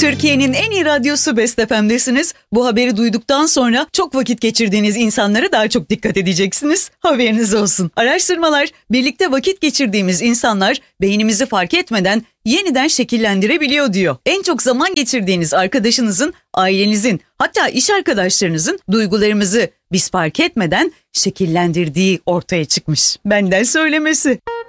Türkiye'nin en iyi radyosu Best FM'desiniz. Bu haberi duyduktan sonra çok vakit geçirdiğiniz insanlara daha çok dikkat edeceksiniz. Haberiniz olsun. Araştırmalar, birlikte vakit geçirdiğimiz insanlar beynimizi fark etmeden yeniden şekillendirebiliyor diyor. En çok zaman geçirdiğiniz arkadaşınızın, ailenizin, hatta iş arkadaşlarınızın duygularımızı biz fark etmeden şekillendirdiği ortaya çıkmış. Benden söylemesi.